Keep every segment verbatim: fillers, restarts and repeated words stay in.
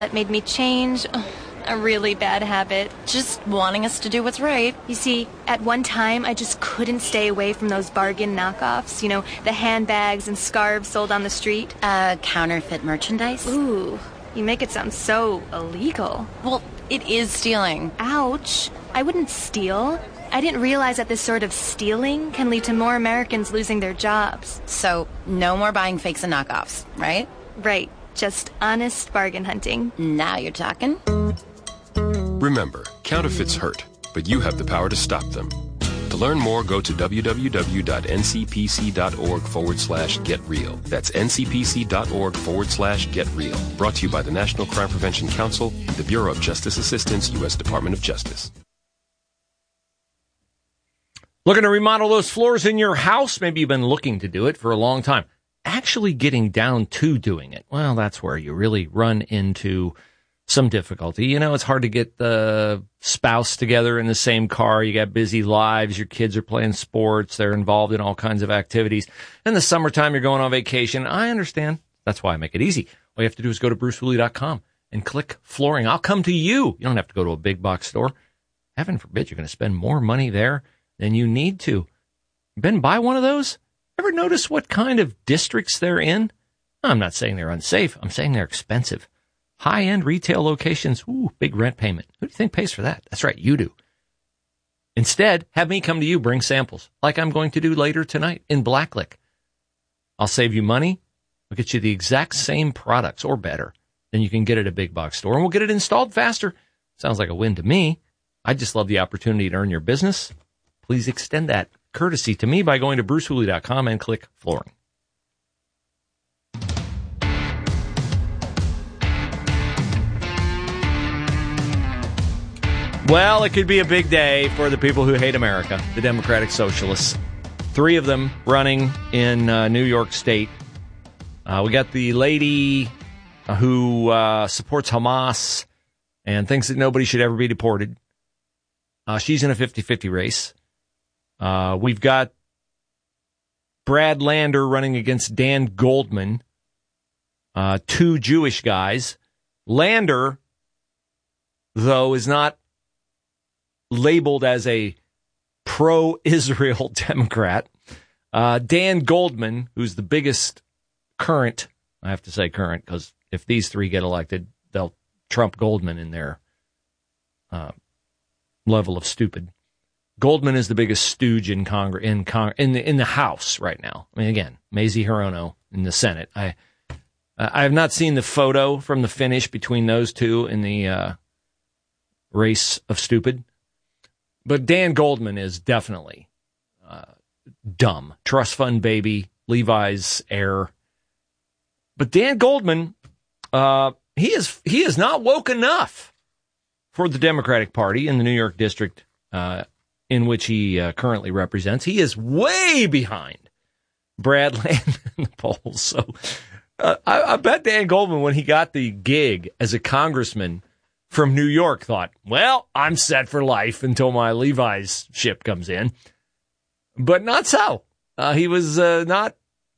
That made me change a really bad habit. Just wanting us to do what's right. You see, at one time, I just couldn't stay away from those bargain knockoffs. You know, the handbags and scarves sold on the street. Uh, counterfeit merchandise? Ooh, you make it sound so illegal. Well, it is stealing. Ouch. I wouldn't steal. I didn't realize that this sort of stealing can lead to more Americans losing their jobs. So, no more buying fakes and knockoffs, right? Right. Just honest bargain hunting. Now you're talking. Remember, counterfeits hurt, but you have the power to stop them. To learn more, go to www.ncpc.org forward slash get real. That's ncpc.org forward slash get real. Brought to you by the National Crime Prevention Council, the Bureau of Justice Assistance, U S Department of Justice. Looking to remodel those floors in your house? Maybe you've been looking to do it for a long time. Actually getting down to doing it, well, that's where you really run into some difficulty. You know, it's hard to get the spouse together in the same car. You got busy lives. Your kids are playing sports. They're involved in all kinds of activities. In the summertime, you're going on vacation. I understand. That's why I make it easy. All you have to do is go to bruce woolley dot com and click flooring. I'll come to you. You don't have to go to a big box store. Heaven forbid you're going to spend more money there than you need to. Been by one of those? Ever notice what kind of districts they're in? I'm not saying they're unsafe. I'm saying they're expensive. High-end retail locations, ooh, big rent payment. Who do you think pays for that? That's right, you do. Instead, have me come to you, bring samples, like I'm going to do later tonight in Blacklick. I'll save you money. I'll get you the exact same products, or better, than you can get at a big box store, and we'll get it installed faster. Sounds like a win to me. I just love the opportunity to earn your business. Please extend that courtesy to me by going to bruce woolley dot com and click flooring. Well, it could be a big day for the people who hate America, the Democratic Socialists. Three of them running in uh, New York State. Uh, we got the lady who uh, supports Hamas and thinks that nobody should ever be deported. Uh, she's in a fifty-fifty race. Uh, we've got Brad Lander running against Dan Goldman, uh, two Jewish guys. Lander, though, is not labeled as a pro-Israel Democrat. Uh, Dan Goldman, who's the biggest current, I have to say current, because if these three get elected, they'll trump Goldman in their uh, level of stupid. Goldman is the biggest stooge in Congress, in Cong- in the in the House right now. I mean, again, Mazie Hirono in the Senate. I uh, I have not seen the photo from the finish between those two in the uh, race of stupid, but Dan Goldman is definitely uh, dumb. Trust fund baby, Levi's heir. But Dan Goldman, uh, he is he is not woke enough for the Democratic Party in the New York district. Uh, in which he uh, currently represents. He is way behind Brad Lander in the polls. So uh, I, I bet Dan Goldman, when he got the gig as a congressman from New York, thought, well, I'm set for life until my Levi's ship comes in. But not so. Uh, he was uh, not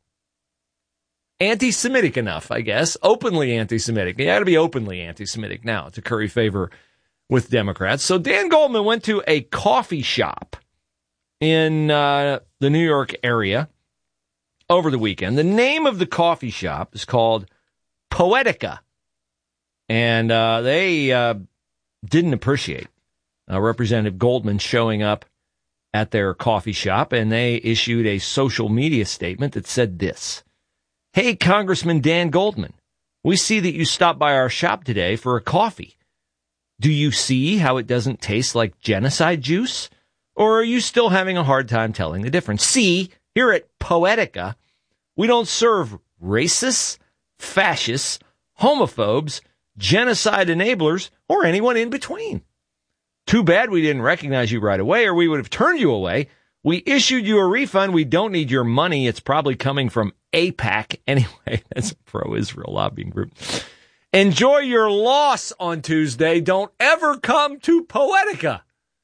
anti-Semitic enough, I guess. Openly anti-Semitic. You got to be openly anti-Semitic now to curry favor with Democrats. So Dan Goldman went to a coffee shop in uh, the New York area over the weekend. The name of the coffee shop is called Poetica. And uh, they uh, didn't appreciate uh, Representative Goldman showing up at their coffee shop, and they issued a social media statement that said this. Hey, Congressman Dan Goldman, we see that you stopped by our shop today for a coffee. Do you see how it doesn't taste like genocide juice? Or are you still having a hard time telling the difference? See, here at Poetica, we don't serve racists, fascists, homophobes, genocide enablers, or anyone in between. Too bad we didn't recognize you right away, or we would have turned you away. We issued you a refund. We don't need your money. It's probably coming from AIPAC. Anyway, that's a pro-Israel lobbying group. Enjoy your loss on Tuesday. Don't ever come to Poetica.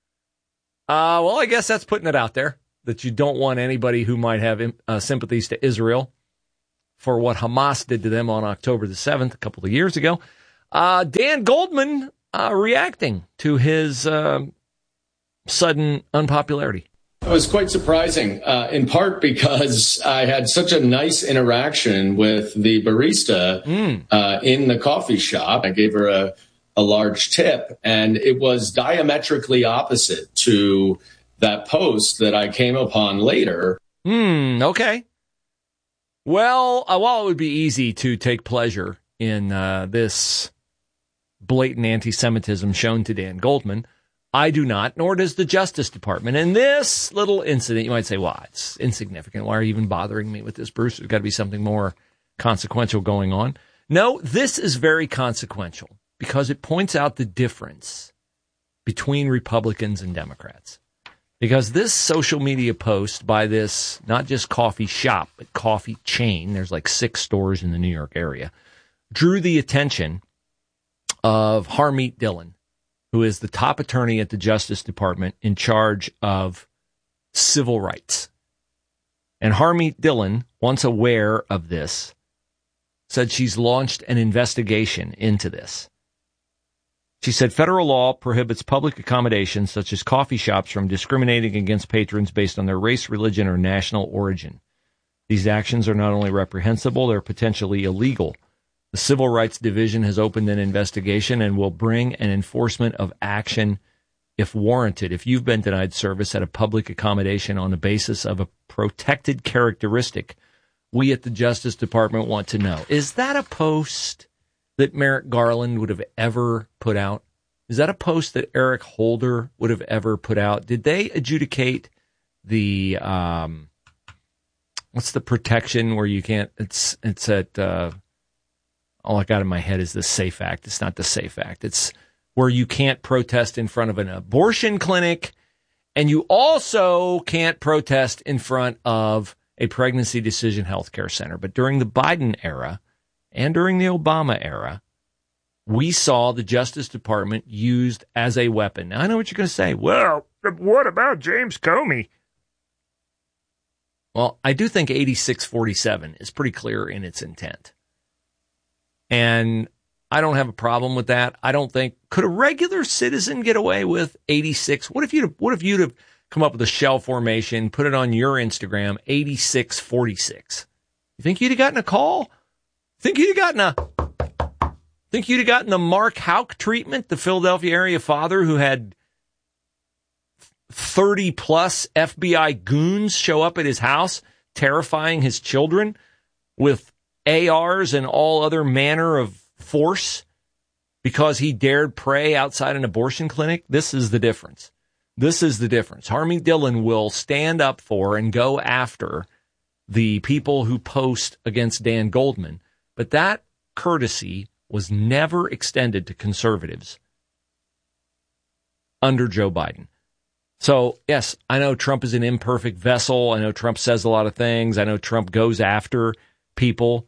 Uh, well, I guess that's putting it out there, that you don't want anybody who might have uh, sympathies to Israel for what Hamas did to them on October the seventh, a couple of years ago. Uh, Dan Goldman uh, reacting to his uh, sudden unpopularity. It was quite surprising, uh, in part because I had such a nice interaction with the barista mm. uh, in the coffee shop. I gave her a, a large tip, and it was diametrically opposite to that post that I came upon later. Hmm, okay. Well, uh, while it would be easy to take pleasure in uh, this blatant anti-Semitism shown to Dan Goldman, I do not, nor does the Justice Department. And this little incident, you might say, well, it's insignificant. Why are you even bothering me with this, Bruce? There's got to be something more consequential going on. No, this is very consequential because it points out the difference between Republicans and Democrats. Because this social media post by this, not just coffee shop, but coffee chain, there's like six stores in the New York area, drew the attention of Harmeet Dillon, who is the top attorney at the Justice Department in charge of civil rights. And Harmeet Dillon, once aware of this, said she's launched an investigation into this. She said federal law prohibits public accommodations such as coffee shops from discriminating against patrons based on their race, religion, or national origin. These actions are not only reprehensible, they're potentially illegal. The Civil Rights Division has opened an investigation and will bring an enforcement of action if warranted. If you've been denied service at a public accommodation on the basis of a protected characteristic, we at the Justice Department want to know. Is that a post that Merrick Garland would have ever put out? Is that a post that Eric Holder would have ever put out? Did they adjudicate the, um, what's the protection where you can't, it's, it's at, uh, all I got in my head is the SAFE Act. It's not the SAFE Act. It's where you can't protest in front of an abortion clinic, and you also can't protest in front of a pregnancy decision healthcare center. But during the Biden era and during the Obama era, we saw the Justice Department used as a weapon. Now, I know what you're going to say. Well, what about James Comey? Well, I do think eighty-six forty-seven is pretty clear in its intent. And I don't have a problem with that. I don't think, could a regular citizen get away with eighty-six? What if you'd, what if you'd have come up with a shell formation, put it on your Instagram, eighty-six forty-six? You think you'd have gotten a call? Think you'd have gotten a, think you'd have gotten the Mark Houck treatment, the Philadelphia area father who had thirty plus F B I goons show up at his house, terrifying his children with A Rs and all other manner of force because he dared pray outside an abortion clinic? This is the difference. This is the difference. Harmeet Dillon will stand up for and go after the people who post against Dan Goldman, but that courtesy was never extended to conservatives under Joe Biden. So, yes, I know Trump is an imperfect vessel. I know Trump says a lot of things. I know Trump goes after people.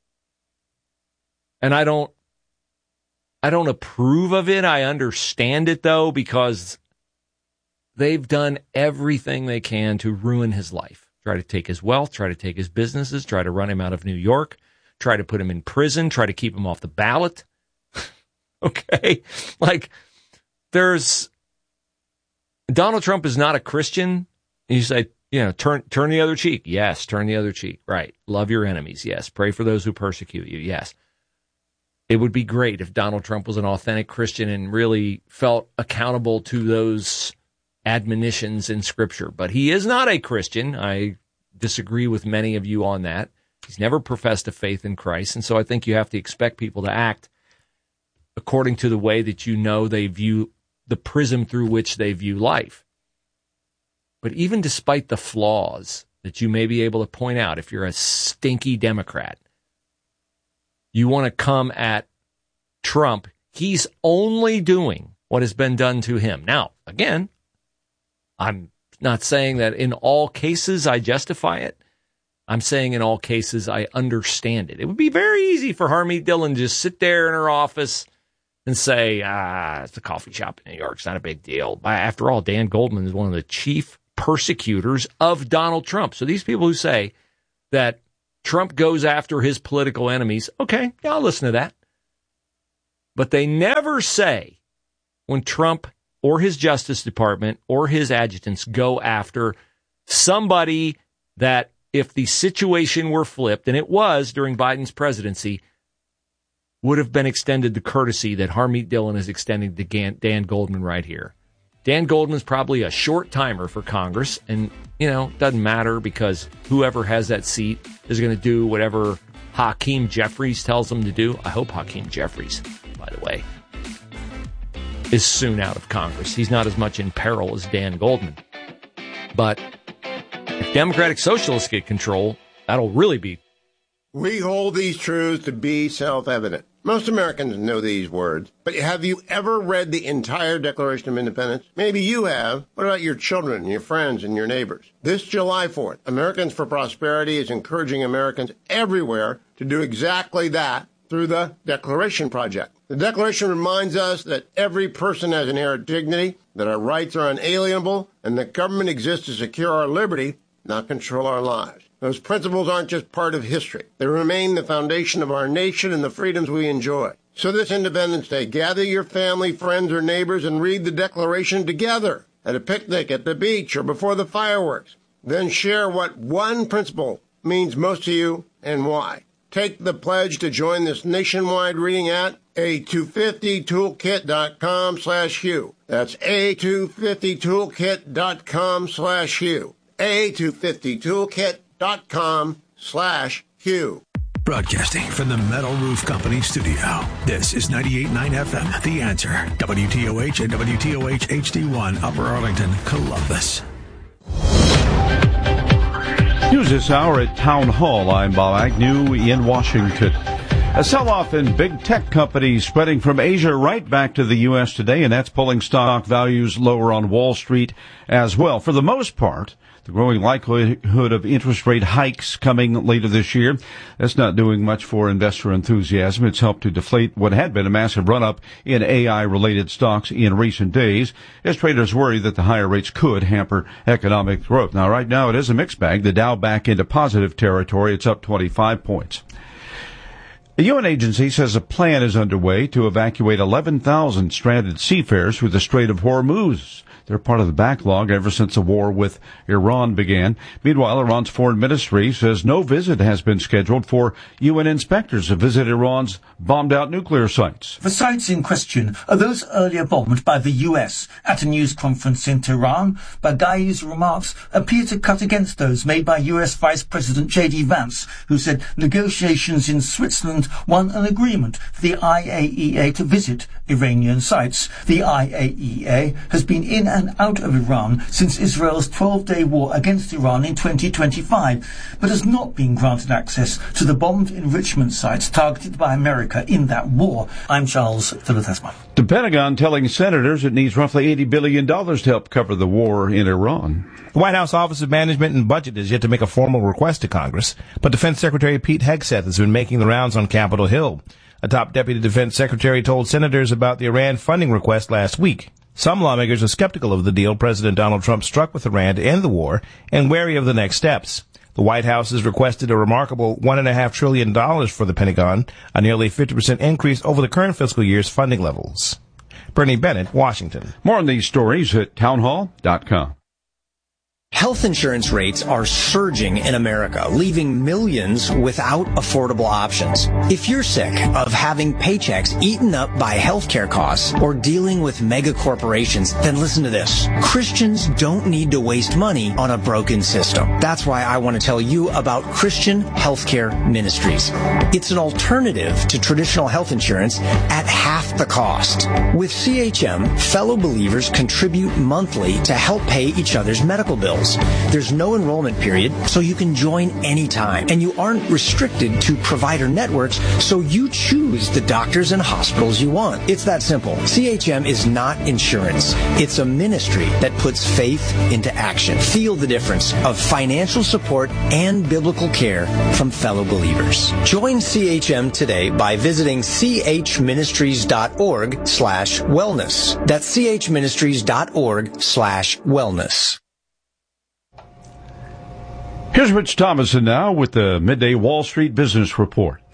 And I don't, I don't approve of it. I understand it, though, because they've done everything they can to ruin his life. Try to take his wealth, try to take his businesses, try to run him out of New York, try to put him in prison, try to keep him off the ballot. Okay? Like, there's, Donald Trump is not a Christian. You say, you know, turn turn the other cheek. Yes, turn the other cheek. Right. Love your enemies. Yes. Pray for those who persecute you. Yes. It would be great if Donald Trump was an authentic Christian and really felt accountable to those admonitions in Scripture. But he is not a Christian. I disagree with many of you on that. He's never professed a faith in Christ. And so I think you have to expect people to act according to the way that you know they view the prism through which they view life. But even despite the flaws that you may be able to point out, if you're a stinky Democrat, you want to come at Trump, he's only doing what has been done to him. Now, again, I'm not saying that in all cases I justify it. I'm saying in all cases I understand it. It would be very easy for Harmeet Dillon to just sit there in her office and say, ah, it's a coffee shop in New York. It's not a big deal. After all, Dan Goldman is one of the chief persecutors of Donald Trump. So these people who say that Trump goes after his political enemies, okay, yeah, I'll listen to that. But they never say when Trump or his Justice Department or his adjutants go after somebody that, if the situation were flipped, and it was during Biden's presidency, would have been extended the courtesy that Harmeet Dillon is extending to Dan Goldman right here. Dan Goldman's probably a short timer for Congress, and, you know, doesn't matter because whoever has that seat is going to do whatever Hakeem Jeffries tells them to do. I hope Hakeem Jeffries, by the way, is soon out of Congress. He's not as much in peril as Dan Goldman. But if Democratic Socialists get control, that'll really be. We hold these truths to be self-evident. Most Americans know these words, but have you ever read the entire Declaration of Independence? Maybe you have. What about your children, your friends, and your neighbors? This July fourth, Americans for Prosperity is encouraging Americans everywhere to do exactly that through the Declaration Project. The Declaration reminds us that every person has inherent dignity, that our rights are unalienable, and that government exists to secure our liberty, not control our lives. Those principles aren't just part of history. They remain the foundation of our nation and the freedoms we enjoy. So this Independence Day, gather your family, friends, or neighbors and read the Declaration together at a picnic, at the beach, or before the fireworks. Then share what one principle means most to you and why. Take the pledge to join this nationwide reading at a two fifty toolkit dot com slash Hugh. That's a two fifty toolkit dot com slash Hugh. a two fifty toolkit dot com slash Hugh. Broadcasting from the Metal Roof Company studio. This is ninety-eight point nine F M, The Answer. W T O H and W T O H H D one, Upper Arlington, Columbus. News this hour at Town Hall. I'm Bob Agnew in Washington. A sell-off in big tech companies spreading from Asia right back to the U S today, and that's pulling stock values lower on Wall Street as well. For the most part, the growing likelihood of interest rate hikes coming later this year, that's not doing much for investor enthusiasm. It's helped to deflate what had been a massive run-up in A I-related stocks in recent days, as traders worry that the higher rates could hamper economic growth. Now, right now, it is a mixed bag. The Dow back into positive territory. It's up twenty-five points. The U N agency says a plan is underway to evacuate eleven thousand stranded seafarers through the Strait of Hormuz. They're part of the backlog ever since the war with Iran began. Meanwhile, Iran's foreign ministry says no visit has been scheduled for U N inspectors to visit Iran's bombed-out nuclear sites. The sites in question are those earlier bombed by the U S. At a news conference in Tehran, Baghai's remarks appear to cut against those made by U S Vice President J D Vance, who said negotiations in Switzerland won an agreement for the I A E A to visit Iranian sites. The I A E A has been in and out of Iran since Israel's twelve-day war against Iran in twenty twenty-five, but has not been granted access to the bombed enrichment sites targeted by America in that war. I'm Charles Phillips-Hesman. The Pentagon telling senators it needs roughly eighty billion dollars to help cover the war in Iran. The White House Office of Management and Budget has yet to make a formal request to Congress, but Defense Secretary Pete Hegseth has been making the rounds on Capitol Hill. A top deputy defense secretary told senators about the Iran funding request last week. Some lawmakers are skeptical of the deal President Donald Trump struck with Iran to end the war and wary of the next steps. The White House has requested a remarkable one point five trillion dollars for the Pentagon, a nearly fifty percent increase over the current fiscal year's funding levels. Bernie Bennett, Washington. More on these stories at townhall dot com. Health insurance rates are surging in America, leaving millions without affordable options. If you're sick of having paychecks eaten up by healthcare costs or dealing with mega corporations, then listen to this. Christians don't need to waste money on a broken system. That's why I want to tell you about Christian Healthcare Ministries. It's an alternative to traditional health insurance at half the cost. With C H M, fellow believers contribute monthly to help pay each other's medical bills. There's no enrollment period, so you can join anytime. And you aren't restricted to provider networks, so you choose the doctors and hospitals you want. It's that simple. C H M is not insurance. It's a ministry that puts faith into action. Feel the difference of financial support and biblical care from fellow believers. Join C H M today by visiting chministries.org slash wellness. That's chministries.org slash wellness. Here's Rich Thomason now with the Midday Wall Street Business Report.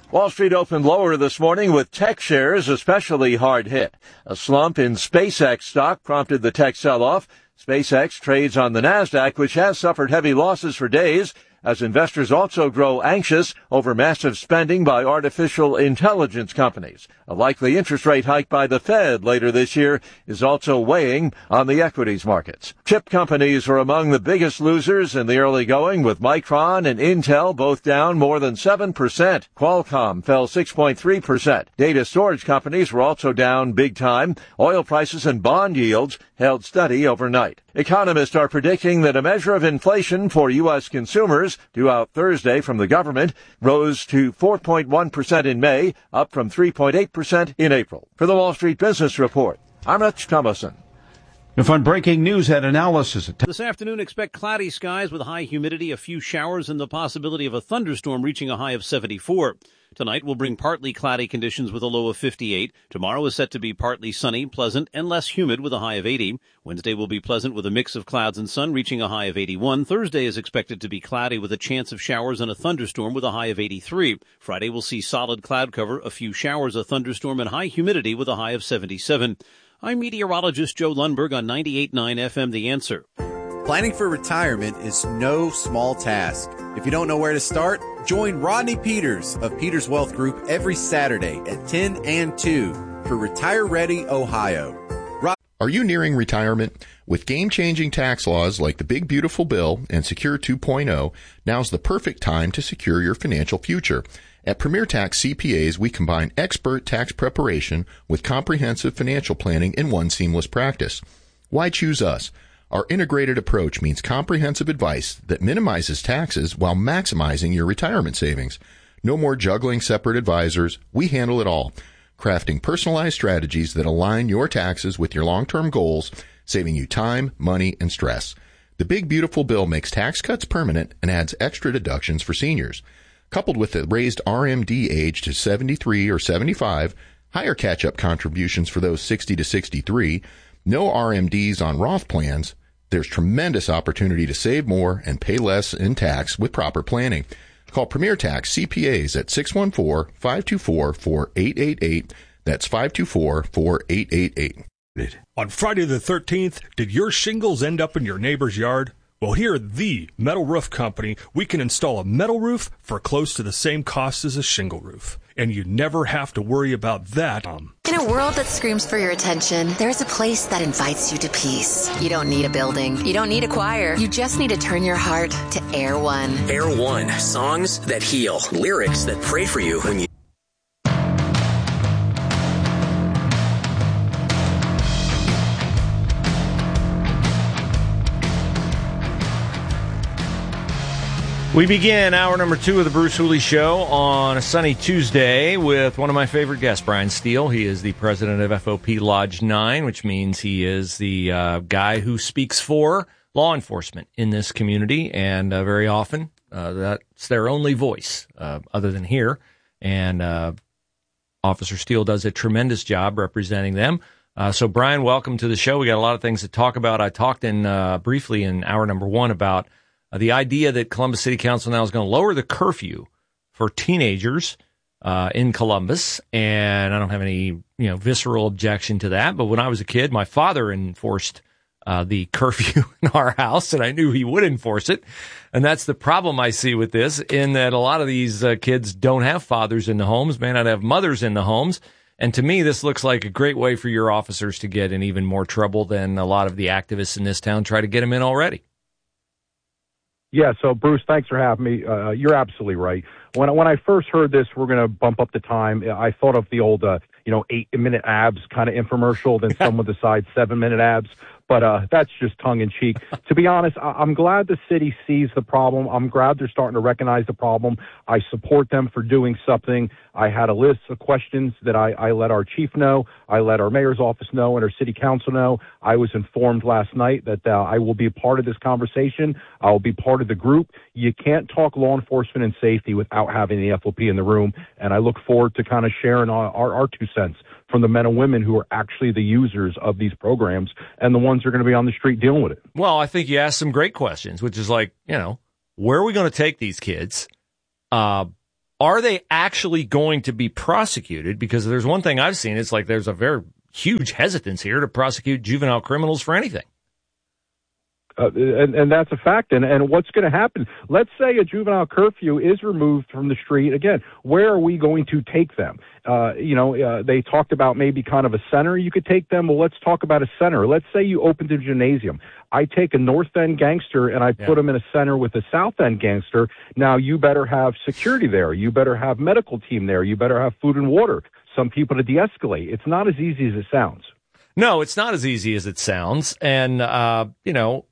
Wall Street opened lower this morning with tech shares especially hard hit. A slump in SpaceX stock prompted the tech sell-off. SpaceX trades on the NASDAQ, which has suffered heavy losses for days, as investors also grow anxious over massive spending by artificial intelligence companies. A likely interest rate hike by the Fed later this year is also weighing on the equities markets. Chip companies were among the biggest losers in the early going, with Micron and Intel both down more than seven percent. Qualcomm fell six point three percent. Data storage companies were also down big time. Oil prices and bond yields held steady overnight. Economists are predicting that a measure of inflation for U S consumers due out Thursday from the government rose to four point one percent in May, up from three point eight percent in April. For the Wall Street Business Report, I'm Rich Thomason. If on breaking news had analysis. This afternoon, expect cloudy skies with high humidity, a few showers, and the possibility of a thunderstorm reaching a high of seventy-four. Tonight will bring partly cloudy conditions with a low of fifty-eight. Tomorrow is set to be partly sunny, pleasant, and less humid with a high of eighty. Wednesday will be pleasant with a mix of clouds and sun reaching a high of eighty-one. Thursday is expected to be cloudy with a chance of showers and a thunderstorm with a high of eighty-three. Friday will see solid cloud cover, a few showers, a thunderstorm, and high humidity with a high of seventy-seven. I'm meteorologist Joe Lundberg on ninety-eight point nine F M The Answer. Planning for retirement is no small task. If you don't know where to start, join Rodney Peters of Peters Wealth Group every Saturday at ten and two for Retire Ready Ohio. Rod- Are you nearing retirement? With game-changing tax laws like the Big Beautiful Bill and Secure two point oh, now's the perfect time to secure your financial future. At Premier Tax C P As, we combine expert tax preparation with comprehensive financial planning in one seamless practice. Why choose us? Our integrated approach means comprehensive advice that minimizes taxes while maximizing your retirement savings. No more juggling separate advisors. We handle it all, crafting personalized strategies that align your taxes with your long-term goals, saving you time, money, and stress. The Big Beautiful Bill makes tax cuts permanent and adds extra deductions for seniors. Coupled with the raised R M D age to seventy-three or seventy-five, higher catch-up contributions for those sixty to sixty-three, no R M Ds on Roth plans, there's tremendous opportunity to save more and pay less in tax with proper planning. Call Premier Tax C P As at six one four, five two four, four eight eight eight. That's five two four, four eight eight eight. On Friday the thirteenth, did your shingles end up in your neighbor's yard? Well, here at the Metal Roof Company, we can install a metal roof for close to the same cost as a shingle roof. And you never have to worry about that. Um. In a world that screams for your attention, there's a place that invites you to peace. You don't need a building. You don't need a choir. You just need to turn your heart to Air One. Air One. Songs that heal. Lyrics that pray for you when you... We begin hour number two of the Bruce Hooley Show on a sunny Tuesday with one of my favorite guests, Brian Steele. He is the president of F O P Lodge nine, which means he is the uh, guy who speaks for law enforcement in this community, and uh, very often uh, that's their only voice uh, other than here. And uh, Officer Steele does a tremendous job representing them. Uh, so, Brian, welcome to the show. We got a lot of things to talk about. I talked in uh, briefly in hour number one about Uh, the idea that Columbus City Council now is going to lower the curfew for teenagers uh, in Columbus, and I don't have any, you know, visceral objection to that. But when I was a kid, my father enforced uh, the curfew in our house, and I knew he would enforce it. And that's the problem I see with this, in that a lot of these uh, kids don't have fathers in the homes, may not have mothers in the homes. And to me, this looks like a great way for your officers to get in even more trouble than a lot of the activists in this town try to get them in already. Yeah, so Bruce, thanks for having me. Uh, you're absolutely right. When I, when I first heard this, we're going to bump up the time, I thought of the old, uh, you know, eight-minute abs kind of infomercial, then someone decides seven-minute abs. But uh, that's just tongue-in-cheek. To be honest, I- I'm glad the city sees the problem. I'm glad they're starting to recognize the problem. I support them for doing something. I had a list of questions that I, I let our chief know. I let our mayor's office know and our city council know. I was informed last night that uh, I will be a part of this conversation. I will be part of the group. You can't talk law enforcement and safety without having the F O P in the room. And I look forward to kind of sharing our, our, our two cents from the men and women who are actually the users of these programs and the ones who are going to be on the street dealing with it. Well, I think you asked some great questions, which is like, you know, where are we going to take these kids? Uh, are they actually going to be prosecuted? Because there's one thing I've seen. It's like there's a very huge hesitance here to prosecute juvenile criminals for anything. Uh, and, and that's a fact. And, and what's going to happen? Let's say a juvenile curfew is removed from the street. Again, where are we going to take them? Uh, you know, uh, they talked about maybe kind of a center you could take them. Well, let's talk about a center. Let's say you opened a gymnasium. I take a North End gangster and I yeah. put him in a center with a South End gangster. Now, you better have security there. You better have medical team there. You better have food and water, some people to de-escalate. It's not as easy as it sounds. No, it's not as easy as it sounds. And, uh, you know,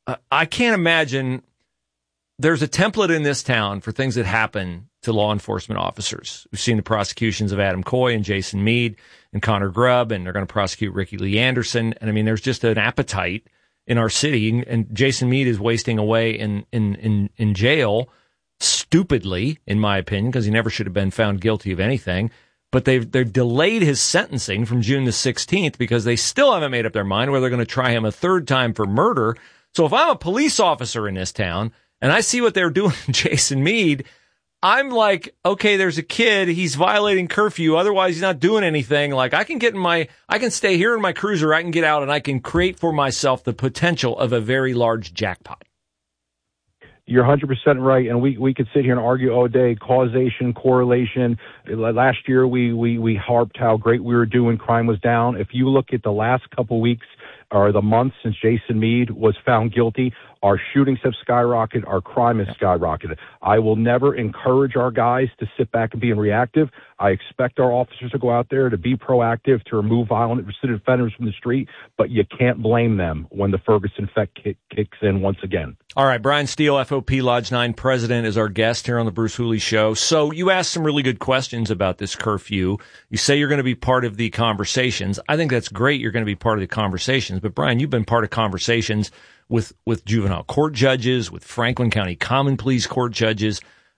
I can't imagine there's a template in this town for things that happen to law enforcement officers. We've seen the prosecutions of Adam Coy and Jason Meade and Connor Grubb, and they're going to prosecute Ricky Lee Anderson. And I mean, there's just an appetite in our city, and Jason Meade is wasting away in, in, in, in jail stupidly, in my opinion, because he never should have been found guilty of anything. But they've, they've delayed his sentencing from June the sixteenth because they still haven't made up their mind whether they're going to try him a third time for murder. So if I'm a police officer in this town and I see what they're doing to Jason Meade, I'm like, okay, there's a kid. He's violating curfew. Otherwise, he's not doing anything. Like, I can get in my, I can stay here in my cruiser. I can get out and I can create for myself the potential of a very large jackpot. You're one hundred percent right, and we, we could sit here and argue all day, causation, correlation. Last year, we, we, we harped how great we were doing, crime was down. If you look at the last couple weeks, or the months since Jason Meade was found guilty, our shootings have skyrocketed, our crime has skyrocketed. I will never encourage our guys to sit back and be reactive. I expect our officers to go out there to be proactive, to remove violent recidivist offenders from the street, but you can't blame them when the Ferguson effect kick, kicks in once again. All right, Brian Steele, F O P Lodge nine president, is our guest here on the Bruce Hooley Show. So you asked some really good questions about this curfew. You say you're going to be part of the conversations. I think that's great. You're going to be part of the conversations. But Brian, you've been part of conversations with, with juvenile court judges, with Franklin County Common Pleas court judges.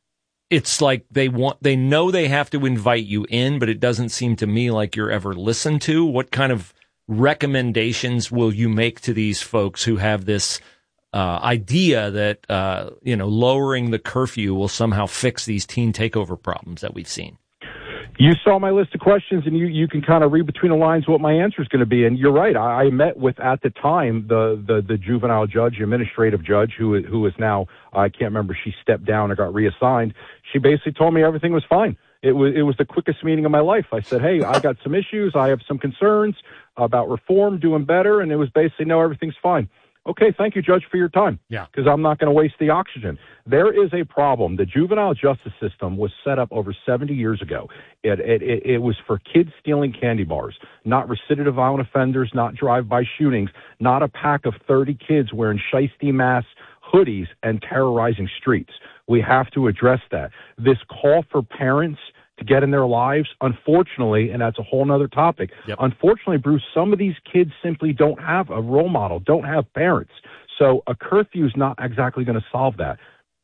It's like they want, they know they have to invite you in, but it doesn't seem to me like you're ever listened to. What kind of recommendations will you make to these folks who have this uh, idea that, uh, you know, lowering the curfew will somehow fix these teen takeover problems that we've seen? You saw my list of questions, and you, you can kind of read between the lines what my answer is going to be. And you're right. I, I met with, at the time, the, the, the juvenile judge, administrative judge, who, who is now, I can't remember, she stepped down or got reassigned. She basically told me everything was fine. It was, it was the quickest meeting of my life. I said, hey, I got some issues. I have some concerns about reform, doing better. And it was basically, no, everything's fine. Okay, thank you, Judge, for your time. Yeah. Because I'm not going to waste the oxygen. There is a problem. The juvenile justice system was set up over seventy years ago. It, it, it, it was for kids stealing candy bars, not recidivistic violent offenders, not drive-by shootings, not a pack of thirty kids wearing shiesty masks, hoodies, and terrorizing streets. We have to address that. This call for parents to get in their lives, unfortunately, and that's a whole nother topic. Yep. Unfortunately, Bruce, some of these kids simply don't have a role model, don't have parents. So a curfew is not exactly going to solve that.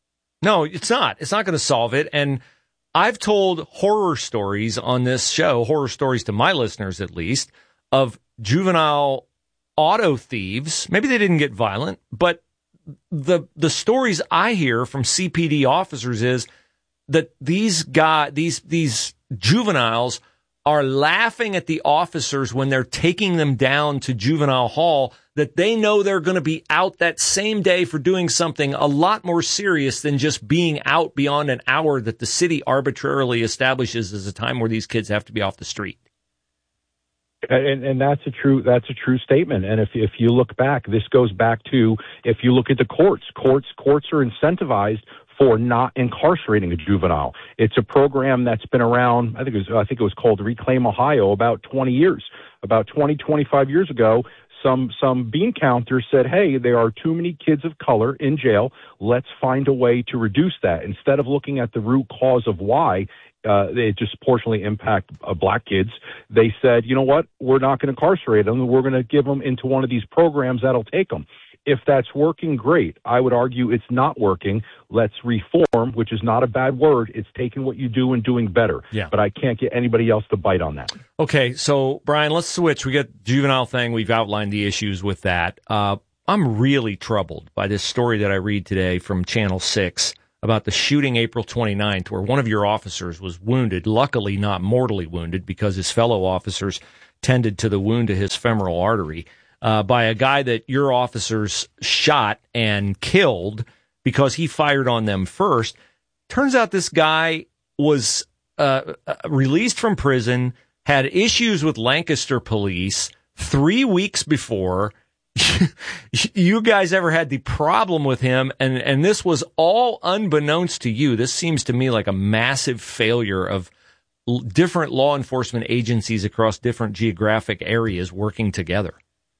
No, it's not. It's not going to solve it. And I've told horror stories on this show, horror stories to my listeners at least, of juvenile auto thieves. Maybe they didn't get violent, but the the stories I hear from C P D officers is that these guys, these these juveniles are laughing at the officers when they're taking them down to juvenile hall, that they know they're going to be out that same day for doing something a lot more serious than just being out beyond an hour that the city arbitrarily establishes as a time where these kids have to be off the street. And, and that's a true that's a true statement. And if if you look back, this goes back to, if you look at the courts, courts courts are incentivized for not incarcerating a juvenile. It's a program that's been around, I think it was, I think it was called Reclaim Ohio, about twenty years. About twenty, twenty-five years ago, some some bean counters said, hey, there are too many kids of color in jail. Let's find a way to reduce that. Instead of looking at the root cause of why uh, it disproportionately impact uh, black kids, they said, you know what, we're not going to incarcerate them. We're going to give them into one of these programs that'll take them. If that's working, great. I would argue it's not working. Let's reform, which is not a bad word. It's taking what you do and doing better. Yeah. But I can't get anybody else to bite on that. Okay, so, Brian, let's switch. We got juvenile thing. We've outlined the issues with that. Uh, I'm really troubled by this story that I read today from Channel six about the shooting April twenty-ninth, where one of your officers was wounded, luckily not mortally wounded because his fellow officers tended to the wound to his femoral artery, uh, by a guy that your officers shot and killed because he fired on them first. Turns out this guy was uh, released from prison, had issues with Lancaster police three weeks before you guys ever had the problem with him, and, and this was all unbeknownst to you. This seems to me like a massive failure of l- different law enforcement agencies across different geographic areas working together.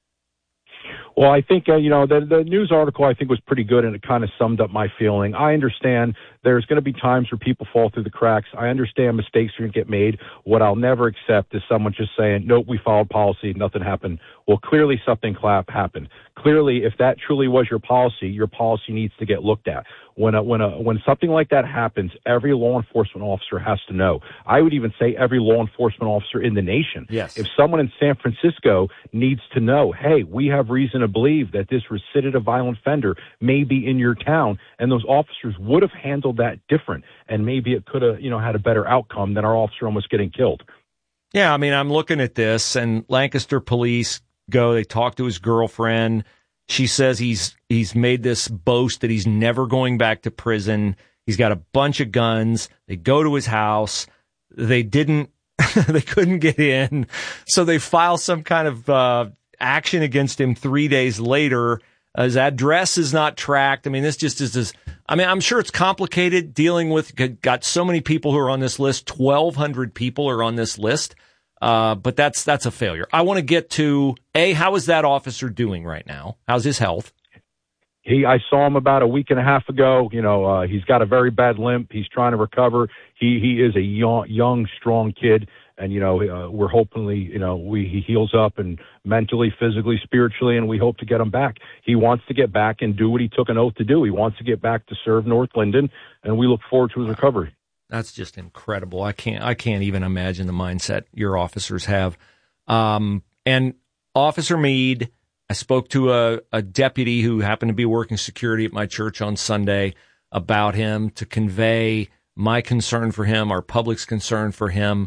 Well, I think, uh, you know, the, the news article I think was pretty good, and it kind of summed up my feeling. I understand there's going to be times where people fall through the cracks. I understand mistakes are going to get made. What I'll never accept is someone just saying, nope, we followed policy, nothing happened. Well, clearly something clap happened. Clearly, if that truly was your policy, your policy needs to get looked at. When a, when a, when something like that happens, every law enforcement officer has to know. I would even say every law enforcement officer in the nation. Yes. If someone in San Francisco needs to know, hey, we have reason to believe that this recidivistic violent offender may be in your town, and those officers would have handled that different, and maybe it could have, you know, had a better outcome than our officer almost getting killed. Yeah, I mean, I'm looking at this, and Lancaster police go, they talk to his girlfriend. She says he's he's made this boast that he's never going back to prison. He's got a bunch of guns. They go to his house. They didn't, they couldn't get in. So they file some kind of uh, action against him three days later. His address is not tracked. I mean, this just is this. I mean, I'm sure it's complicated dealing with, got so many people who are on this list. twelve hundred people are on this list. Uh, but that's, that's a failure. I want to get to, A, how is that officer doing right now? How's his health? He, I saw him about a week and a half ago. You know, uh, he's got a very bad limp. He's trying to recover. He, he is a young, young, strong kid. And, you know, uh, we're hopefully, you know, we, he heals up and mentally, physically, spiritually, and we hope to get him back. He wants to get back and do what he took an oath to do. He wants to get back to serve North Linden, and we look forward to his recovery. That's just incredible. I can't, I can't even imagine the mindset your officers have. Um, and Officer Meade, I spoke to a, a deputy who happened to be working security at my church on Sunday about him to convey my concern for him, our public's concern for him.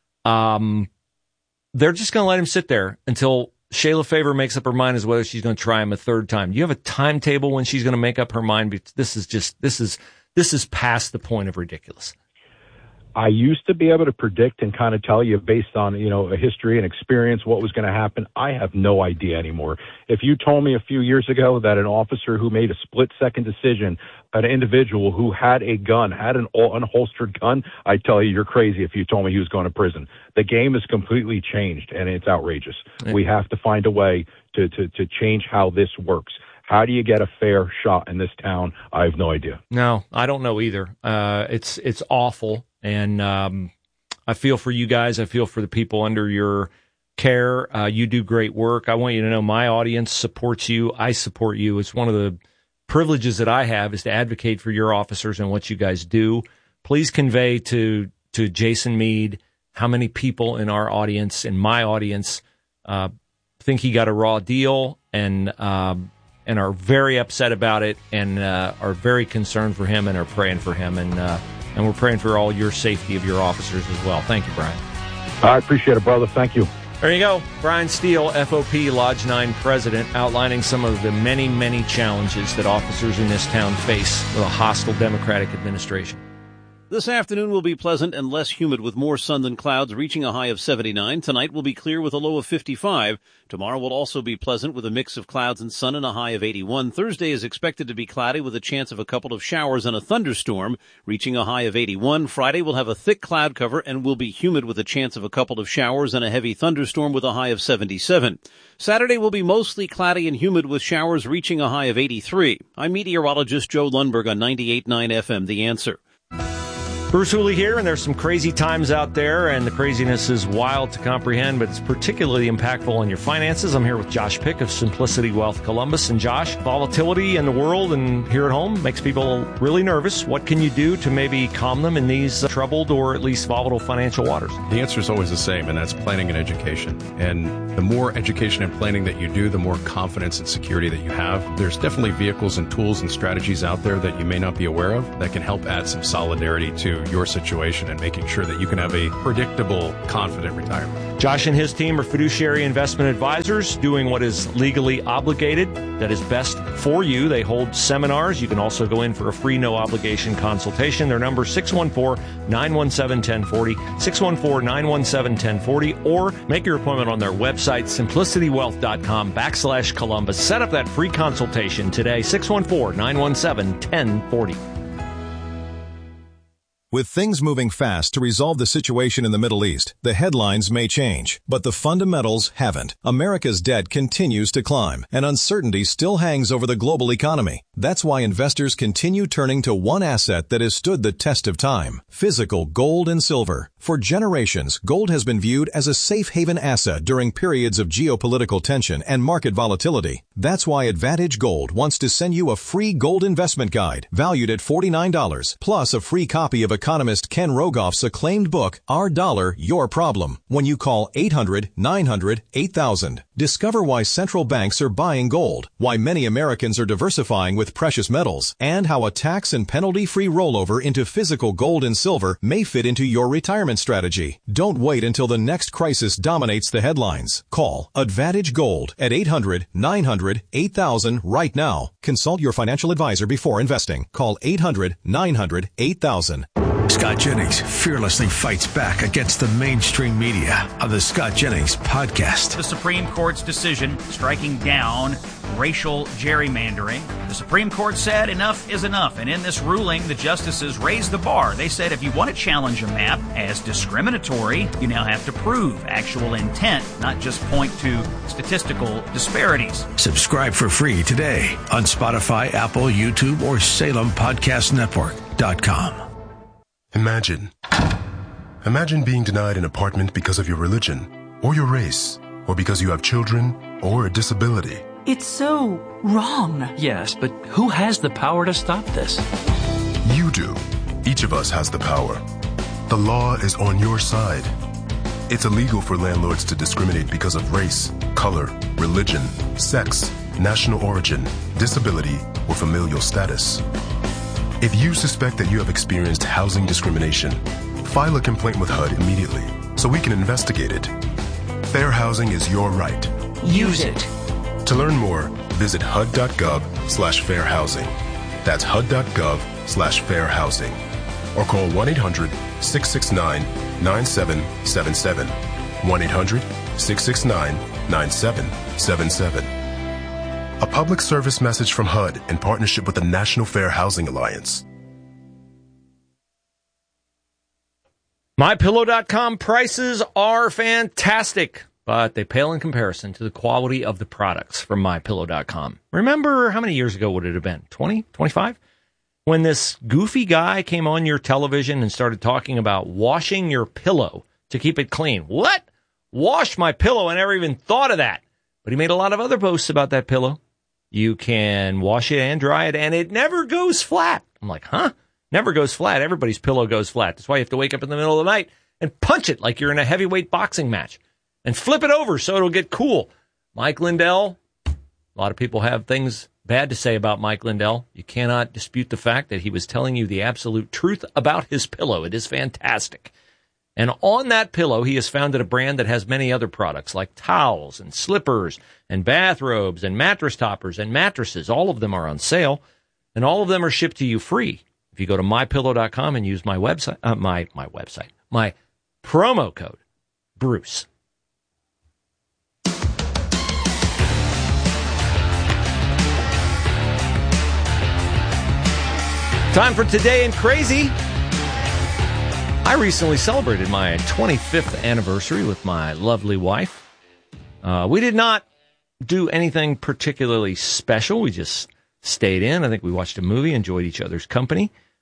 Um, they're just going to let him sit there until Shayla Favor makes up her mind as whether she's going to try him a third time. Do you have a timetable when she's going to make up her mind? Because this is just, this is, this is past the point of ridiculous. I used to be able to predict and kind of tell you based on, you know, a history and experience what was going to happen. I have no idea anymore. If you told me a few years ago that an officer who made a split-second decision, an individual who had a gun, had an unholstered gun, I'd tell you you're crazy if you told me he was going to prison. The game has completely changed, and it's outrageous. Yeah. We have to find a way to, to, to change how this works. How do you get a fair shot in this town? I have no idea. No, I don't know either. Uh, it's it's awful. And um, I feel for you guys. I feel for the people under your care. Uh, you do great work. I want you to know my audience supports you. I support you. It's one of the privileges that I have is to advocate for your officers and what you guys do. Please convey to to Jason Meade how many people in our audience, in my audience, uh, think he got a raw deal and um, and are very upset about it and uh, are very concerned for him and are praying for him. And uh, And we're praying for all your safety of your officers as well. Thank you, Brian. I appreciate it, brother. Thank you. There you go. Brian Steele, F O P Lodge nine president, outlining some of the many, many challenges that officers in this town face with a hostile Democratic administration. This afternoon will be pleasant and less humid with more sun than clouds, reaching a high of seventy-nine. Tonight will be clear with a low of fifty-five. Tomorrow will also be pleasant with a mix of clouds and sun and a high of eighty-one. Thursday is expected to be cloudy with a chance of a couple of showers and a thunderstorm, reaching a high of eighty-one. Friday will have a thick cloud cover and will be humid with a chance of a couple of showers and a heavy thunderstorm with a high of seventy-seven. Saturday will be mostly cloudy and humid with showers reaching a high of eighty-three. I'm meteorologist Joe Lundberg on ninety-eight point nine F M, The Answer. Bruce Hooley here, and there's some crazy times out there, and the craziness is wild to comprehend, but it's particularly impactful on your finances. I'm here with Josh Pick of Simplicity Wealth Columbus. And Josh, volatility in the world and here at home makes people really nervous. What can you do to maybe calm them in these uh, troubled or at least volatile financial waters? The answer is always the same, and that's planning and education. And the more education and planning that you do, the more confidence and security that you have. There's definitely vehicles and tools and strategies out there that you may not be aware of that can help add some solidarity to your situation and making sure that you can have a predictable, confident retirement. Josh and his team are fiduciary investment advisors doing what is legally obligated, that is best for you. They hold seminars. You can also go in for a free, no-obligation consultation. Their number is six one four, nine one seven, one zero four zero, six one four, nine one seven, one zero four zero, or make your appointment on their website, simplicitywealth.com backslash Columbus. Set up that free consultation today, six one four, nine one seven, one zero four zero. With things moving fast to resolve the situation in the Middle East, the headlines may change, but the fundamentals haven't. America's debt continues to climb, and uncertainty still hangs over the global economy. That's why investors continue turning to one asset that has stood the test of time: physical gold and silver. For generations, gold has been viewed as a safe haven asset during periods of geopolitical tension and market volatility. That's why Advantage Gold wants to send you a free gold investment guide valued at forty-nine dollars, plus a free copy of economist Ken Rogoff's acclaimed book, Our Dollar, Your Problem, when you call eight hundred, nine hundred, eight thousand. Discover why central banks are buying gold, why many Americans are diversifying with precious metals, and how a tax and penalty-free rollover into physical gold and silver may fit into your retirement strategy. Don't wait until the next crisis dominates the headlines. Call Advantage Gold at eight hundred, nine hundred, eight thousand right now. Consult your financial advisor before investing. Call eight hundred, nine hundred, eight thousand. Scott Jennings fearlessly fights back against the mainstream media on the Scott Jennings Podcast. The Supreme Court's decision striking down racial gerrymandering. The Supreme Court said enough is enough, and in this ruling, the justices raised the bar. They said if you want to challenge a map as discriminatory, you now have to prove actual intent, not just point to statistical disparities. Subscribe for free today on Spotify, Apple, YouTube, or Salem Podcast Network dot com. Imagine. Imagine being denied an apartment because of your religion, or your race, or because you have children, or a disability. It's so wrong. Yes, but who has the power to stop this? You do. Each of us has the power. The law is on your side. It's illegal for landlords to discriminate because of race, color, religion, sex, national origin, disability, or familial status. If you suspect that you have experienced housing discrimination, file a complaint with H U D immediately so we can investigate it. Fair housing is your right. Use it. To learn more, visit H U D dot gov slash fair housing. That's H U D dot gov slash fair housing. Or call one eight hundred, six six nine, nine seven seven seven. one eight hundred, six six nine, nine seven seven seven. A public service message from H U D in partnership with the National Fair Housing Alliance. My Pillow dot com prices are fantastic, but they pale in comparison to the quality of the products from My Pillow dot com. Remember, how many years ago would it have been? twenty, twenty-five? When this goofy guy came on your television and started talking about washing your pillow to keep it clean. What? Wash my pillow? I never even thought of that. But he made a lot of other posts about that pillow. You can wash it and dry it, and it never goes flat. I'm like, huh? Never goes flat. Everybody's pillow goes flat. That's why you have to wake up in the middle of the night and punch it like you're in a heavyweight boxing match and flip it over so it'll get cool. Mike Lindell, a lot of people have things bad to say about Mike Lindell. You cannot dispute the fact that he was telling you the absolute truth about his pillow. It is fantastic. And on that pillow, he has founded a brand that has many other products like towels and slippers and bathrobes and mattress toppers and mattresses. All of them are on sale, and all of them are shipped to you free. If you go to my pillow dot com and use my website, uh, my my website, my promo code, Bruce. Time for Today in Crazy. I recently celebrated my twenty-fifth anniversary with my lovely wife. Uh, we did not do anything particularly special. We just stayed in. I think we watched a movie, enjoyed each other's company.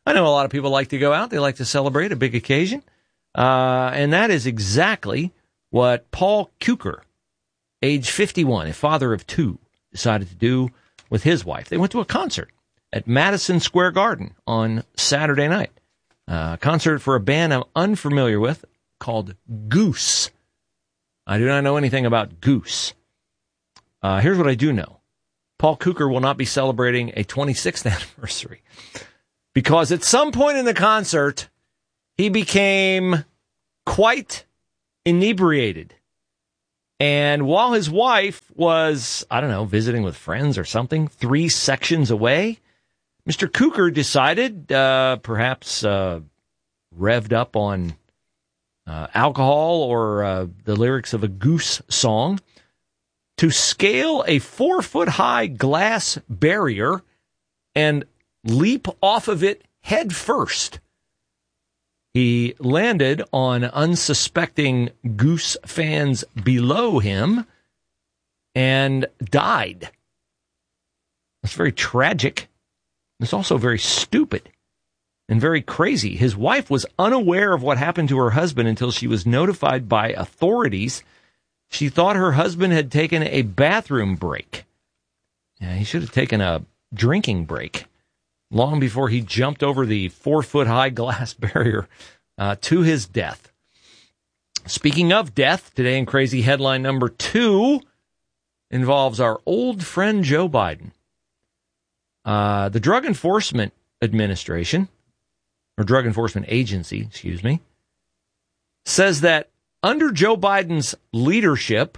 I know a lot of people like to go out. They like to celebrate a big occasion. Uh, and that is exactly what Paul Kuker, age fifty-one, a father of two, decided to do with his wife. They went to a concert at Madison Square Garden on Saturday night. Uh, a concert for a band I'm unfamiliar with called Goose. I do not know anything about Goose. Uh, here's what I do know. Paul Kuker will not be celebrating a twenty-sixth anniversary because at some point in the concert, he became quite inebriated. And while his wife was, I don't know, visiting with friends or something, three sections away, Mister Kuker decided, uh, perhaps uh, revved up on uh, alcohol or uh, the lyrics of a Goose song, to scale a four-foot-high glass barrier and leap off of it head first. He landed on unsuspecting Goose fans below him and died. It's very tragic. It's also very stupid and very crazy. His wife was unaware of what happened to her husband until she was notified by authorities. She thought her husband had taken a bathroom break. Yeah, he should have taken a drinking break long before he jumped over the four-foot-high glass barrier uh, to his death. Speaking of death, today in crazy headline number two involves our old friend Joe Biden. Uh, the Drug Enforcement Administration, or Drug Enforcement Agency, excuse me, says that under Joe Biden's leadership,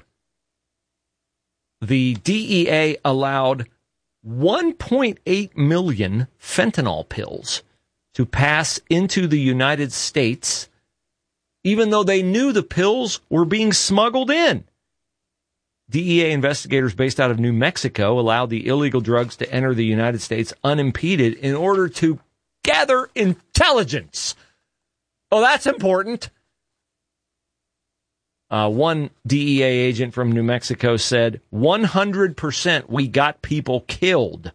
the D E A allowed one point eight million fentanyl pills to pass into the United States, even though they knew the pills were being smuggled in. D E A investigators based out of New Mexico allowed the illegal drugs to enter the United States unimpeded in order to gather intelligence. Oh, that's important. Uh, one D E A agent from New Mexico said, one hundred percent we got people killed.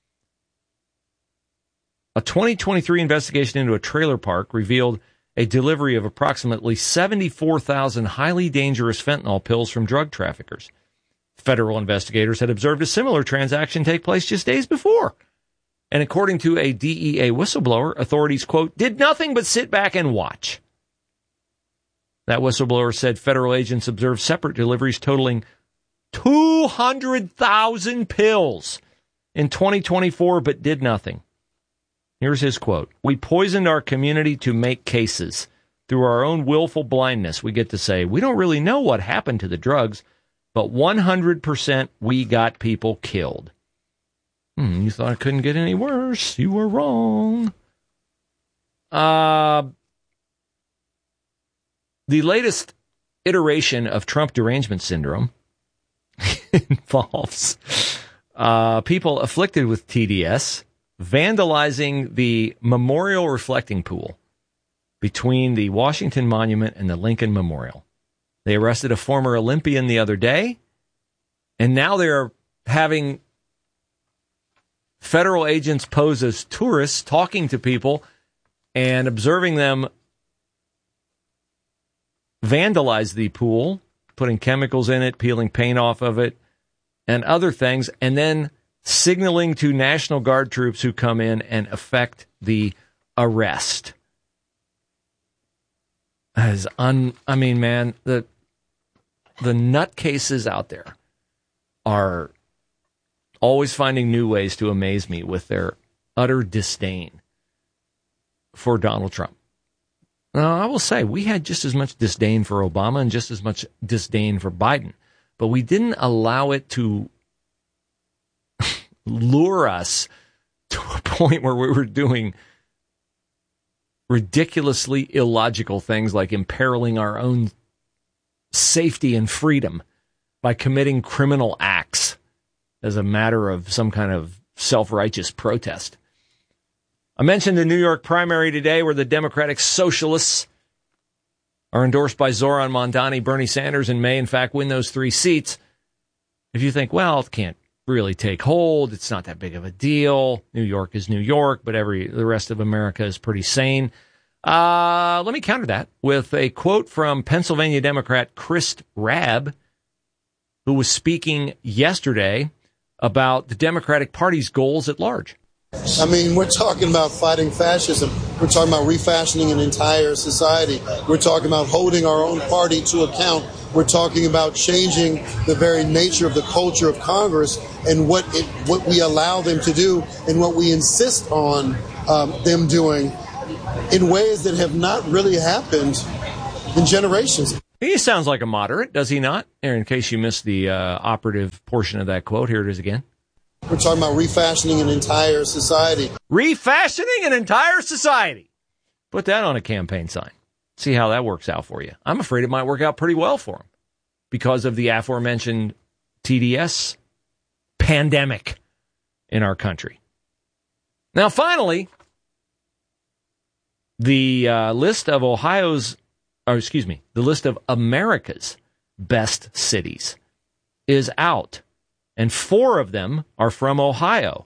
A twenty twenty-three investigation into a trailer park revealed a delivery of approximately seventy-four thousand highly dangerous fentanyl pills from drug traffickers. Federal investigators had observed a similar transaction take place just days before. And according to a D E A whistleblower, authorities, quote, did nothing but sit back and watch. That whistleblower said federal agents observed separate deliveries totaling two hundred thousand pills in twenty twenty-four, but did nothing. Here's his quote. We poisoned our community to make cases. Through our own willful blindness, we get to say, we don't really know what happened to the drugs, but one hundred percent we got people killed. Hmm, you thought it couldn't get any worse. You were wrong. Uh... The latest iteration of Trump derangement syndrome involves uh, people afflicted with T D S vandalizing the memorial reflecting pool between the Washington Monument and the Lincoln Memorial. They arrested a former Olympian the other day, and now they're having federal agents pose as tourists, talking to people and observing them vandalize the pool, putting chemicals in it, peeling paint off of it, and other things, and then signaling to National Guard troops who come in and effect the arrest. As un, I mean, man, the the nutcases out there are always finding new ways to amaze me with their utter disdain for Donald Trump. Now, I will say, we had just as much disdain for Obama and just as much disdain for Biden, but we didn't allow it to lure us to a point where we were doing ridiculously illogical things like imperiling our own safety and freedom by committing criminal acts as a matter of some kind of self-righteous protest. I mentioned the New York primary today where the Democratic Socialists are endorsed by Zoran Mondani, Bernie Sanders, and may, in fact, win those three seats. If you think, well, it can't really take hold. It's not that big of a deal. New York is New York, but every the rest of America is pretty sane. Uh, let me counter that with a quote from Pennsylvania Democrat Chris Rabb, who was speaking yesterday about the Democratic Party's goals at large. I mean, we're talking about fighting fascism. We're talking about refashioning an entire society. We're talking about holding our own party to account. We're talking about changing the very nature of the culture of Congress and what it, what we allow them to do and what we insist on um, them doing in ways that have not really happened in generations. He sounds like a moderate, does he not? Here, in case you missed the uh, operative portion of that quote, here it is again. We're talking about refashioning an entire society. Refashioning an entire society. Put that on a campaign sign. See how that works out for you. I'm afraid it might work out pretty well for him because of the aforementioned T D S pandemic in our country. Now, finally, the uh, list of Ohio's, or excuse me, the list of America's best cities is out. And four of them are from Ohio.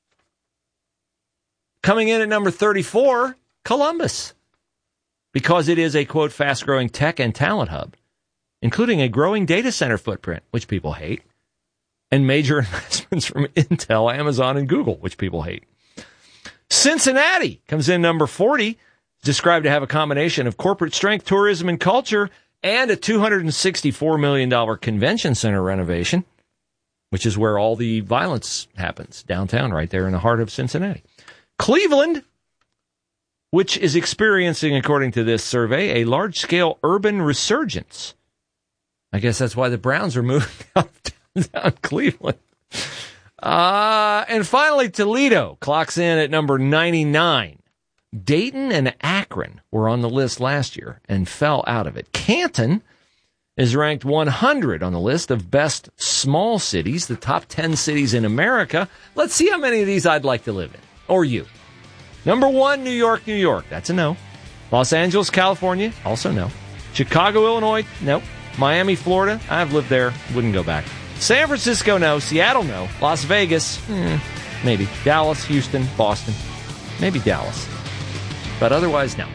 Coming in at number thirty-four, Columbus, because it is a, quote, fast-growing tech and talent hub, including a growing data center footprint, which people hate, and major investments from Intel, Amazon, and Google, which people hate. Cincinnati comes in number forty, described to have a combination of corporate strength, tourism, and culture, and a two hundred sixty-four million dollars convention center renovation, which is where all the violence happens, downtown, right there in the heart of Cincinnati. Cleveland, which is experiencing, according to this survey, a large-scale urban resurgence. I guess that's why the Browns are moving out of downtown Cleveland. Uh, and finally, Toledo clocks in at number ninety-nine. Dayton and Akron were on the list last year and fell out of it. Canton is ranked one hundred on the list of best small cities, the top ten cities in America. Let's see how many of these I'd like to live in, or you. Number one, New York, New York. That's a no. Los Angeles, California. Also no. Chicago, Illinois. Nope. Miami, Florida. I've lived there. Wouldn't go back. San Francisco, no. Seattle, no. Las Vegas, hmm, maybe. Dallas, Houston, Boston. Maybe Dallas. But otherwise, no.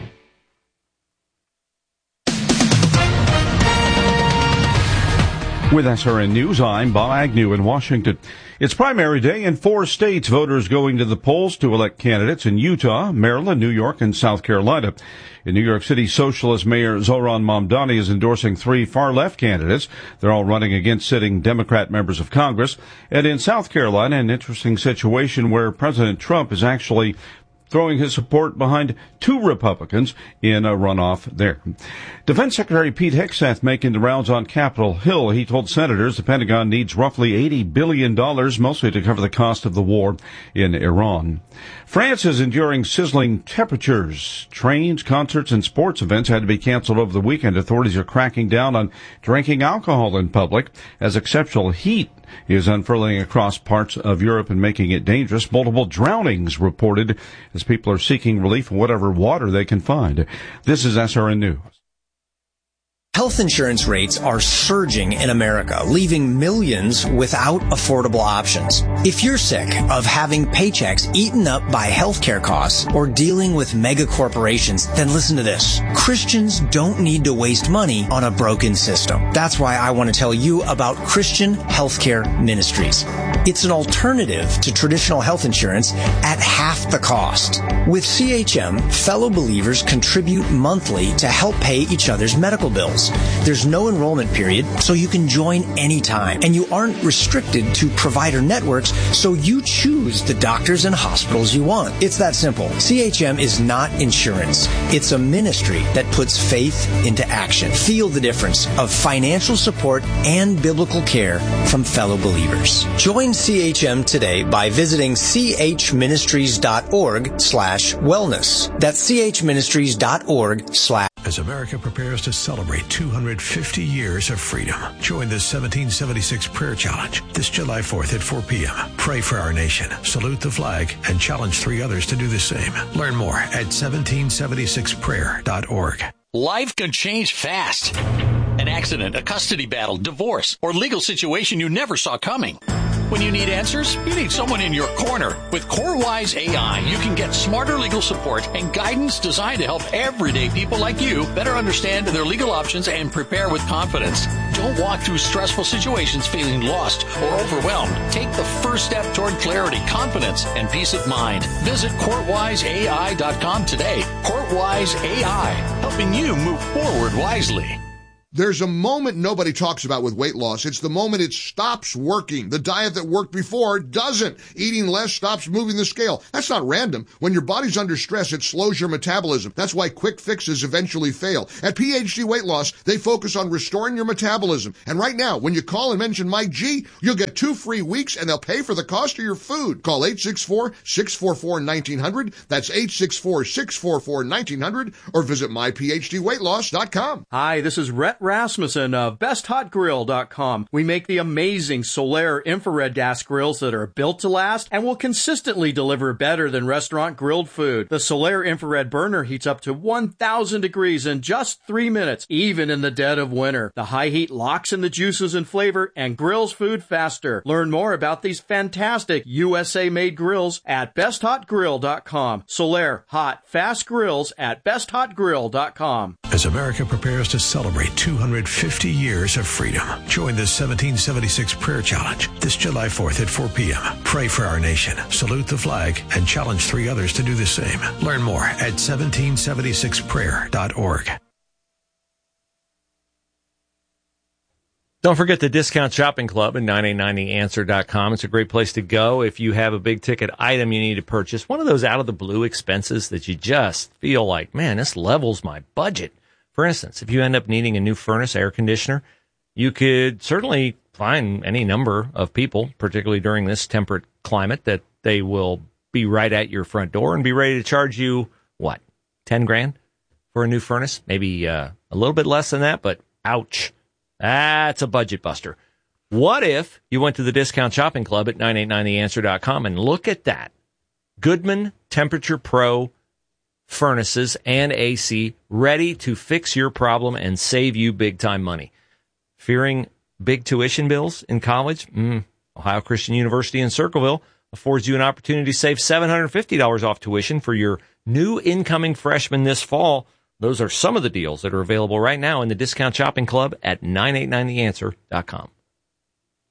With S R N News, I'm Bob Agnew in Washington. It's primary day in four states. Voters going to the polls to elect candidates in Utah, Maryland, New York, and South Carolina. In New York City, Socialist Mayor Zohran Mamdani is endorsing three far-left candidates. They're all running against sitting Democrat members of Congress. And in South Carolina, an interesting situation where President Trump is actually throwing his support behind two Republicans in a runoff there. Defense Secretary Pete Hegseth making the rounds on Capitol Hill. He told senators the Pentagon needs roughly eighty billion dollars, mostly to cover the cost of the war in Iran. France is enduring sizzling temperatures. Trains, concerts, and sports events had to be canceled over the weekend. Authorities are cracking down on drinking alcohol in public as exceptional heat is unfurling across parts of Europe and making it dangerous. Multiple drownings reported as people are seeking relief in whatever water they can find. This is S R N News. Health insurance rates are surging in America, leaving millions without affordable options. If you're sick of having paychecks eaten up by healthcare costs or dealing with mega corporations, then listen to this. Christians don't need to waste money on a broken system. That's why I want to tell you about Christian Healthcare Ministries. It's an alternative to traditional health insurance at half the cost. With C H M, fellow believers contribute monthly to help pay each other's medical bills. There's no enrollment period, so you can join anytime. And you aren't restricted to provider networks, so you choose the doctors and hospitals you want. It's that simple. C H M is not insurance. It's a ministry that puts faith into action. Feel the difference of financial support and biblical care from fellow believers. Join C H M today by visiting chministries.org slash wellness. That's chministries.org slash As America prepares to celebrate two hundred fifty years of freedom, join the seventeen seventy-six Prayer Challenge this July fourth at four p.m. Pray for our nation, salute the flag, and challenge three others to do the same. Learn more at seventeen seventy-six prayer dot org. Life can change fast. An accident, a custody battle, divorce, or legal situation you never saw coming. When you need answers, you need someone in your corner. With CoreWise A I, you can get smarter legal support and guidance designed to help everyday people like you better understand their legal options and prepare with confidence. Don't walk through stressful situations feeling lost or overwhelmed. Take the first step toward clarity, confidence, and peace of mind. Visit courtwise A I dot com today. Courtwise A I, helping you move forward wisely. There's a moment nobody talks about with weight loss. It's the moment it stops working. The diet that worked before doesn't. Eating less stops moving the scale. That's not random. When your body's under stress, it slows your metabolism. That's why quick fixes eventually fail. At P H D Weight Loss, they focus on restoring your metabolism. And right now, when you call and mention Mike G, you'll get two free weeks and they'll pay for the cost of your food. Call eight six four, six four four, one nine zero zero. That's eight six four, six four four, one nine zero zero. Or visit my p h d weight loss dot com. Hi, this is Rhett Rasmussen of best hot grill dot com. We make the amazing Solaire infrared gas grills that are built to last and will consistently deliver better than restaurant grilled food. The Solaire infrared burner heats up to one thousand degrees in just three minutes, even in the dead of winter. The high heat locks in the juices and flavor and grills food faster. Learn more about these fantastic U S A-made grills at best hot grill dot com. Solaire hot, fast grills at best hot grill dot com. As America prepares to celebrate two hundred fifty years of freedom, join the seventeen seventy-six Prayer Challenge this July fourth at four p.m. Pray for our nation, salute the flag, and challenge three others to do the same. Learn more at seventeen seventy-six prayer dot org. Don't forget the Discount Shopping Club at nine eight nine the answer dot com. It's a great place to go if you have a big ticket item you need to purchase, one of those out of the blue expenses that you just feel like, man, this levels my budget. For instance, if you end up needing a new furnace, air conditioner, you could certainly find any number of people, particularly during this temperate climate, that they will be right at your front door and be ready to charge you, what, ten grand for a new furnace? Maybe uh, a little bit less than that, but ouch. That's a budget buster. What if you went to the Discount Shopping Club at nine eight nine the answer dot com and look at that? Goodman Temperature Pro furnaces and A C ready to fix your problem and save you big-time money. Fearing big tuition bills in college? Mm, Ohio Christian University in Circleville affords you an opportunity to save seven hundred fifty dollars off tuition for your new incoming freshman this fall. Those are some of the deals that are available right now in the Discount Shopping Club at nine eight nine the answer dot com.